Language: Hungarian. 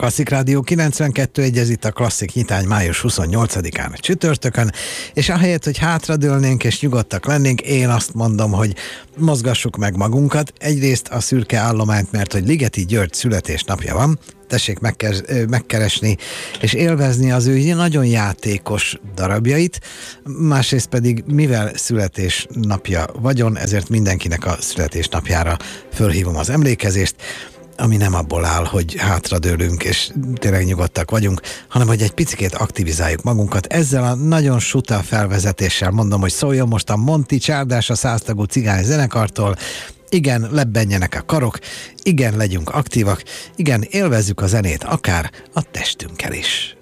Klasszik Rádió 92.1, ez itt a Klasszik nyitány május 28-án csütörtökön, és ahelyett, hogy hátradőlnénk és nyugodtak lennénk, én azt mondom, hogy mozgassuk meg magunkat. Egyrészt a szürke állományt, mert hogy Ligeti György születésnapja van, tessék megkeresni és élvezni az ő nagyon játékos darabjait, másrészt pedig mivel születésnapja vagyon, ezért mindenkinek a születésnapjára fölhívom az emlékezést, ami nem abból áll, hogy hátradőlünk és tényleg nyugodtak vagyunk, hanem hogy egy picikét aktivizáljuk magunkat. Ezzel a nagyon suta felvezetéssel mondom, hogy szóljon most a Monti Csárdás a 100 tagú cigány zenekartól. Igen, lebbenjenek a karok, igen, legyünk aktívak, igen, élvezzük a zenét, akár a testünkkel is.